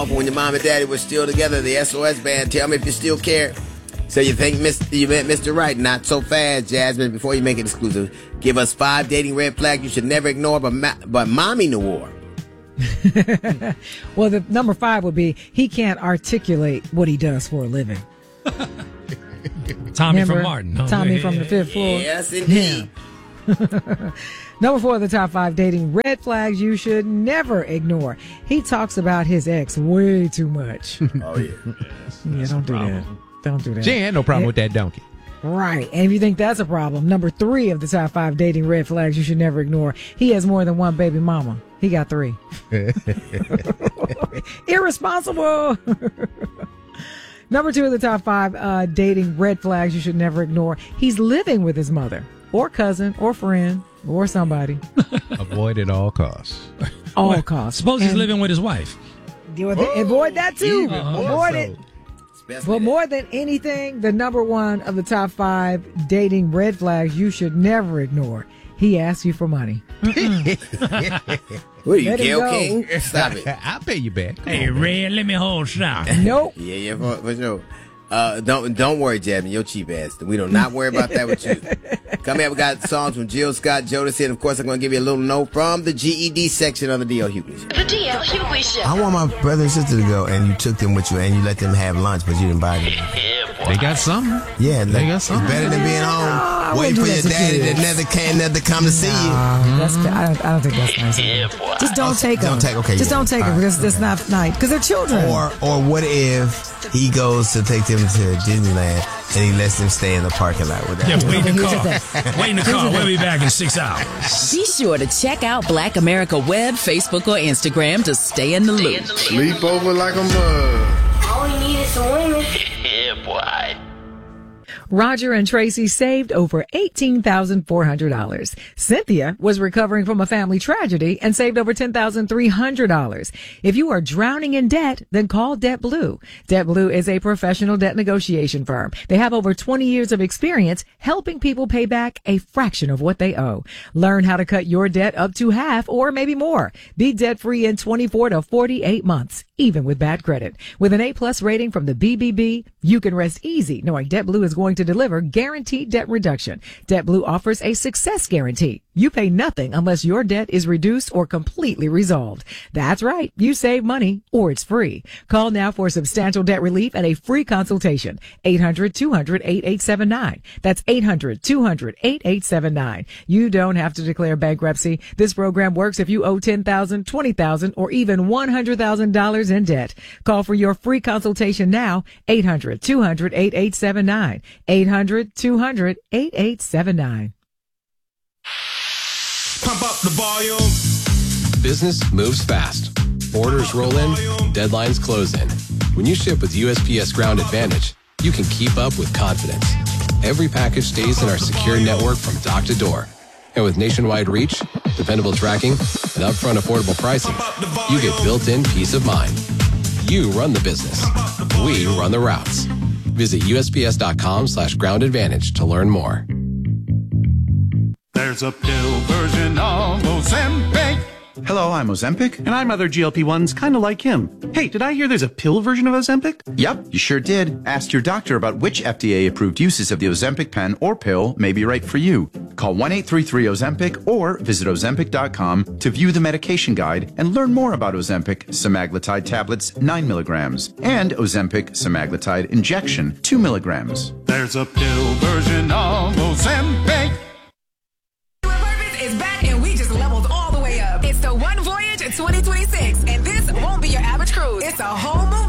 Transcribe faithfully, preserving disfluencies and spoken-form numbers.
When your mom and daddy were still together, the S O S band, tell me if you still care. So you think Mister you met Mister Right? Not so fast, Jasmine. Before you make it exclusive, give us five dating red flags you should never ignore, but ma- but mommy Noir. Well, the number five would be he can't articulate what he does for a living. Tommy Remember? from Martin. Oh, Tommy yeah, from yeah. the fifth floor. Yes, indeed. Yeah. Number four of the top five dating red flags you should never ignore. He talks about his ex way too much. Oh, yeah. Yeah, don't do that. Don't do that. She ain't no problem with that donkey. Right. And if you think that's a problem, number three of the top five dating red flags you should never ignore. He has more than one baby mama. He got three. Irresponsible. Number two of the top five uh, dating red flags you should never ignore. He's living with his mother or cousin or friend or somebody. Avoid at all costs. All What? costs. Suppose he's And living with his wife. deal with it. Avoid that too. Even more Avoid so. it. But more than anything, the number one of the top five dating red flags you should never ignore. He asks you for money. What are you, Let him Gail go. King? Stop it. I'll pay you back. Come Hey, on, man. Red, let me hold some. Nope. Yeah, yeah, for, for sure. Uh, don't don't worry, Jasmine. You're cheap ass. We do not worry about that with you. Coming up, we got songs from Jill Scott, Jodeci, and of course, I'm going to give you a little note from the G E D section of the D L Hughley Show. The D L Hughley Show. I want my brother and sister to go, and you took them with you, and you let them have lunch, but you didn't buy them. They got something. Yeah, They like, got it's something. better than being home, I waiting for wouldn't do your that to daddy kids. that never can, never come to see you. Uh, that's, I, don't, I don't think that's nice. Just don't take them. Don't take- okay, Just yeah. don't take them All right. because that's not nice. Because they're children. Or or what if he goes to take them to Disneyland and he lets them stay in the parking lot with that? Yeah, wait in the Here's the car. thing. Wait in the car. We'll be back in six hours. Be sure to check out Black America Web, Facebook, or Instagram to stay in the loop. Sleep over like a mug. All we need is some women. Roger and Tracy saved over eighteen thousand four hundred dollars. Cynthia was recovering from a family tragedy and saved over ten thousand three hundred dollars. If you are drowning in debt, then call DebtBlue. DebtBlue is a professional debt negotiation firm. They have over twenty years of experience helping people pay back a fraction of what they owe. Learn how to cut your debt up to half or maybe more. Be debt-free in twenty-four to forty-eight months, even with bad credit. With an A-plus rating from the B B B, you can rest easy knowing DebtBlue is going to deliver guaranteed debt reduction. DebtBlue offers a success guarantee. You pay nothing unless your debt is reduced or completely resolved. That's right. You save money or it's free. Call now for substantial debt relief and a free consultation. eight hundred two hundred eighty-eight seventy-nine. That's eight hundred two hundred eighty-eight seventy-nine. You don't have to declare bankruptcy. This program works if you owe ten thousand dollars, twenty thousand dollars, or even one hundred thousand dollars in debt. Call for your free consultation now. eight hundred two hundred eighty-eight seventy-nine. eight hundred two hundred eighty-eight seventy-nine. Pump up the volume. Business moves fast. Orders roll in, deadlines close in. When you ship with U S P S Ground Advantage, you can keep up with confidence. Every package stays in our secure network from dock to door. And with nationwide reach, dependable tracking, and upfront affordable pricing, you get built-in peace of mind. You run the business. We run the routes. Visit USPS.com slash ground advantage to learn more. There's a pill version of Ozempic. Hello, I'm Ozempic. And I'm other G L P ones kind of like him. Hey, did I hear there's a pill version of Ozempic? Yep, you sure did. Ask your doctor about which F D A-approved uses of the Ozempic pen or pill may be right for you. Call one eight three three Ozempic or visit Ozempic dot com to view the medication guide and learn more about Ozempic semaglutide tablets nine milligrams and Ozempic semaglutide injection two milligrams. There's a pill version of Ozempic. Is back and we just leveled all the way up. It's the One Voyage twenty twenty-six, and this won't be your average cruise. It's a whole movement.